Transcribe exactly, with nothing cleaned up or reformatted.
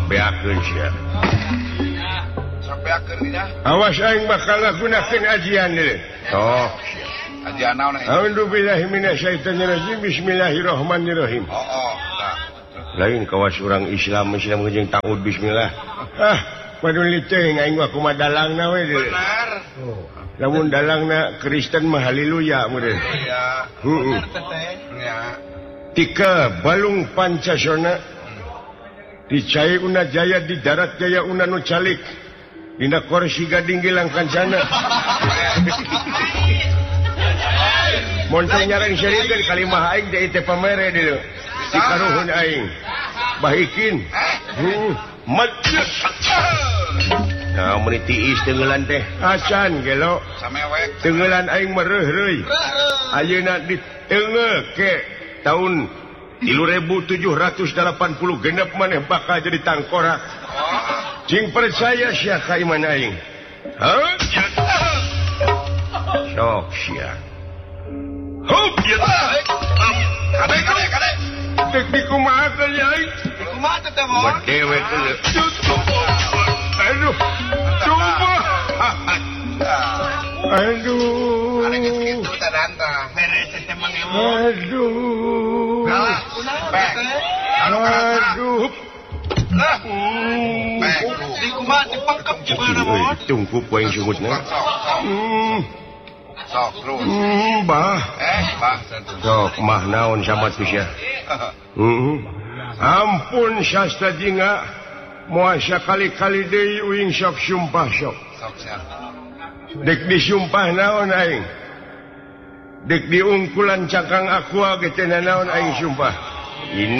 sampeakeun sia. Sampeakeun nya. Awas aing bakal ngagunakeun ajian deui. Sok. Ajian naon nya? A'udzubillahi minasyaitonir rajim. Bismillahirrahmanirrahim. Oh, oh. Lain kawas urang Islam Islam jeung ta'ud bismillah. Ah, paduli teh aing mah kumaha dalangna we deui. Benar. Oh. Lamun dalangna Kristen mah haleluya meureun. Iya. Heeh. Ya. Tika balung Pancasona dicai una jaya di darat jaya una nu calik dina kursi gading gilang kancana montong nyareng syarikeun kalimah aing deui teh pamere deui di karuhun aing bahikin hmm majus nah mun tiis teungeulan teh acan gelo Samewek teungeulan aing mereuh-reuy ayeuna diteungeuke tahun tilu ribu tujuh ratus delapan puluh genep maneh bakal jadi tangkorak cing percaya sia ka iman aing sok sia hop ya kade kade kade dek dikumaha teh aing kumaha teh teh mon dewe teh aduh coba aduh ada gitu teh danta beres teh mangewo aduh kalah bek aduh bek di kumaha dipangkep gimana mon tungku poe sungutna hmm sok terus hmm bah eh bah sok mah naon sama tuh sia heeh ampun sasta jinga moal sakali-kali deui uing sok sumpah sok sok sia dek disumpah naon aing dek diungkulan cakang aqua ge teh naon aing sumpah ini